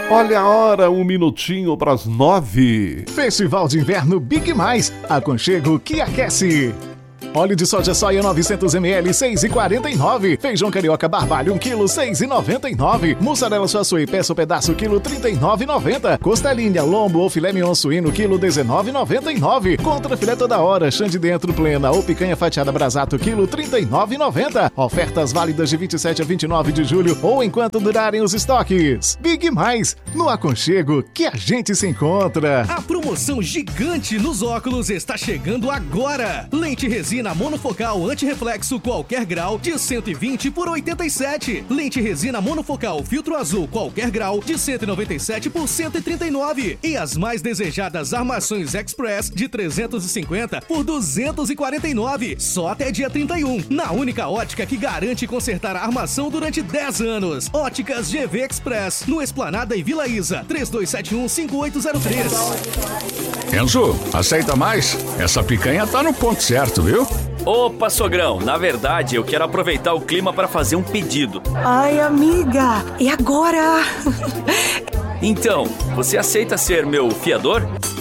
Olha a hora, 1 minutinho para as 9. Festival de Inverno Big Mais, aconchego que aquece. Óleo de soja soia 900 ml, 6,49. Feijão carioca barbalho 1 kg, 6,99. Mussarela Suaçuí, peça o pedaço, quilo 39,90. Costelinha, lombo ou filé mignon suíno, quilo 19,99. Contra filé toda hora, chã de dentro plena ou picanha fatiada brasato, quilo 39,90. Ofertas válidas de 27 a 29 de julho ou enquanto durarem os estoques. Big Mais, no aconchego que a gente se encontra. A promoção gigante nos óculos está chegando agora. Lente resina monofocal antirreflexo qualquer grau de 120 por 87. Lente resina monofocal filtro azul qualquer grau de 197 por 139. E as mais desejadas armações Express de 350 por 249. Só até dia 31. Na única ótica que garante consertar a armação durante 10 anos. Óticas GV Express. No Esplanada e Vila Isa. 3271-5803. Enzo, aceita mais? Essa picanha tá no ponto certo, viu? Opa, sogrão, na verdade eu quero aproveitar o clima para fazer um pedido. Ai, amiga, e agora? Então, você aceita ser meu fiador?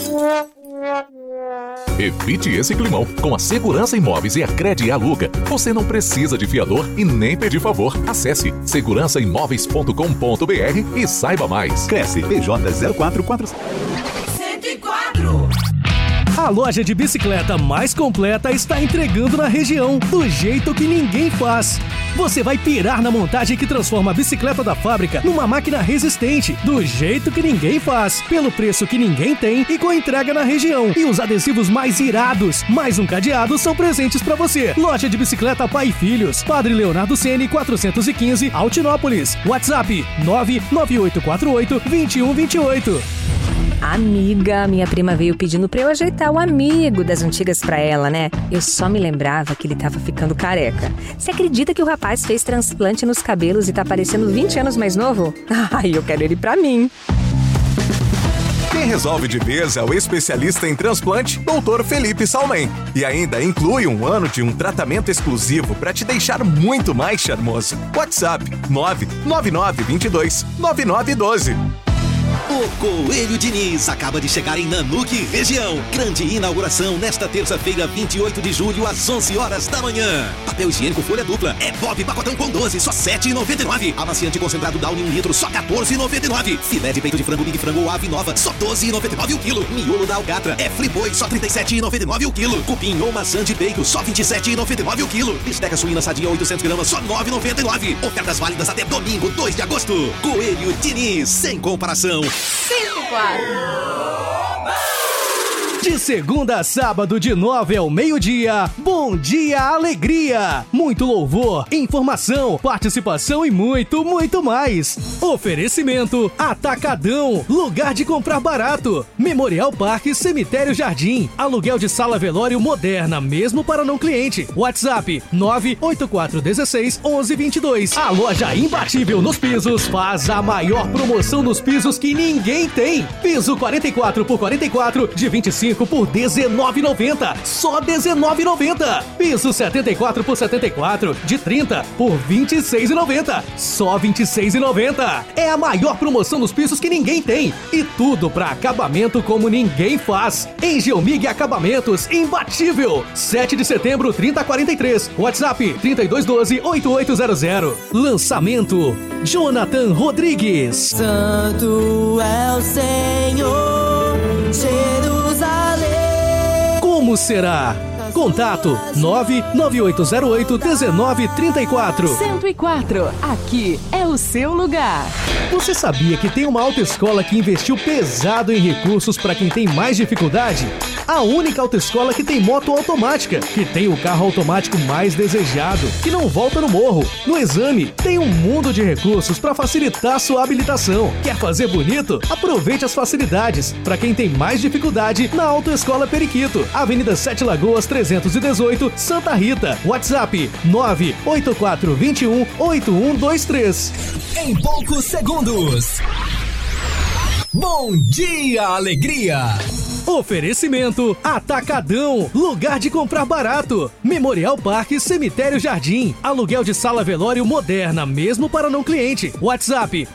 Evite esse climão. Com a Segurança Imóveis e a Crede Aluga, você não precisa de fiador e nem pedir favor. Acesse segurançaimoveis.com.br e saiba mais. Cresce PJ 0445. 104. A loja de bicicleta mais completa está entregando na região, do jeito que ninguém faz. Você vai pirar na montagem que transforma a bicicleta da fábrica numa máquina resistente, do jeito que ninguém faz, pelo preço que ninguém tem e com entrega na região. E os adesivos mais irados, mais um cadeado, são presentes para você. Loja de bicicleta Pai e Filhos, Padre Leonardo Ceni 415, Altinópolis. WhatsApp 99848-2128. Amiga, minha prima veio pedindo pra eu ajeitar o amigo das antigas pra ela, né? Eu só me lembrava que ele tava ficando careca. Você acredita que o rapaz fez transplante nos cabelos e tá parecendo 20 anos mais novo? Ai, eu quero ele pra mim. Quem resolve de vez é o especialista em transplante, Dr. Felipe Salmen. E ainda inclui um ano de um tratamento exclusivo para te deixar muito mais charmoso. WhatsApp 999229912. O Coelho Diniz acaba de chegar em Nanuque, região. Grande inauguração nesta terça-feira, 28 de julho, às 11 horas da manhã. Papel higiênico folha dupla, é Bob pacotão com 12, só R$ 7,99. Amaciante concentrado Downy 1 litro, só R$ 14,99. Filé de peito de frango Big Frango ou ave nova, só R$ 12,99 o quilo. Miolo da Alcatra, é Friboi, só R$ 37,99 o quilo. Cupim ou maçã de peito, só R$ 27,99 o quilo. Bisteca suína sadia 800 gramas, só R$ 9,99. Ofertas válidas até domingo, 2 de agosto. Coelho Diniz, sem comparação. 104. De segunda a sábado, de 9 ao meio-dia, Bom Dia Alegria. Muito louvor, informação, participação e muito, muito mais. Oferecimento Atacadão, lugar de comprar barato. Memorial Parque Cemitério Jardim. Aluguel de sala velório moderna, mesmo para não cliente. WhatsApp 984161122. A loja imbatível nos pisos faz a maior promoção nos pisos que ninguém tem. Piso 44x44 de 25 por R$19,90. Só R$19,90. Piso 74x74 de 30 por R$26,90. Só R$26,90. É a maior promoção nos pisos que ninguém tem. E tudo para acabamento como ninguém faz. Em Geomig Acabamentos, imbatível. 7 de setembro, 3043. WhatsApp 3212-8800. Lançamento Jonathan Rodrigues. Santo é o Senhor, Jerusalém. Como será? Contato 99808-1934. 104. Aqui é o seu lugar. Você sabia que tem uma autoescola que investiu pesado em recursos para quem tem mais dificuldade? A única autoescola que tem moto automática, que tem o carro automático mais desejado, que não volta no morro. No exame, tem um mundo de recursos para facilitar sua habilitação. Quer fazer bonito? Aproveite as facilidades. Para quem tem mais dificuldade, na Autoescola Periquito, Avenida 7 Lagoas 318, Santa Rita. WhatsApp 98421-8123. Em poucos segundos. Bom dia, alegria! Oferecimento Atacadão, lugar de comprar barato. Memorial Parque Cemitério Jardim, aluguel de sala velório moderna, mesmo para não cliente. WhatsApp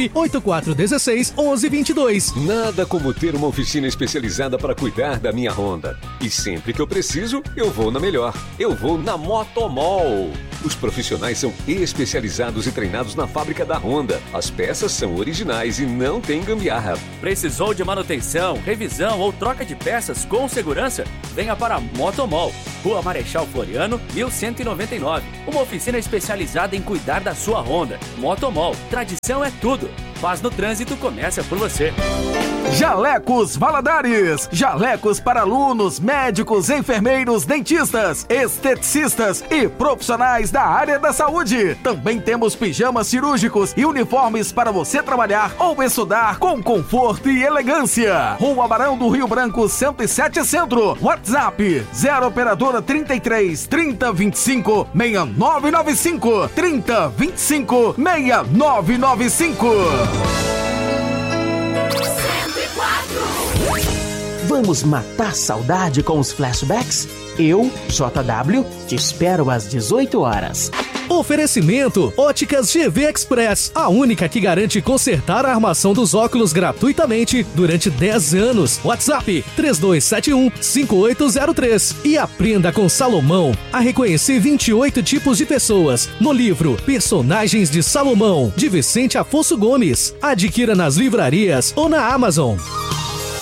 984161122. Nada como ter uma oficina especializada para cuidar da minha Honda. E sempre que eu preciso, eu vou na melhor. Eu vou na Motomol. Os profissionais são especializados e treinados na fábrica da Honda. As peças são originais e não tem gambiarra. Precisou de manutenção, revisão ou troca de peças com segurança? Venha para a Motomol, Rua Marechal Floriano, 1199. Uma oficina especializada em cuidar da sua Honda. Motomol, tradição é tudo. Paz no trânsito começa por você. Jalecos Valadares. Jalecos para alunos, médicos, enfermeiros, dentistas, esteticistas e profissionais da área da saúde. Também temos pijamas cirúrgicos e uniformes para você trabalhar ou estudar com conforto e elegância. Rua Barão do Rio Branco, 107 Centro. WhatsApp 0 operadora 33 3025 6995 3025 6995. Vamos matar saudade com os flashbacks? Eu, JW, te espero às 18 horas. Oferecimento Óticas GV Express, a única que garante consertar a armação dos óculos gratuitamente durante 10 anos. WhatsApp 3271-5803. E aprenda com Salomão a reconhecer 28 tipos de pessoas no livro Personagens de Salomão, de Vicente Afonso Gomes. Adquira nas livrarias ou na Amazon.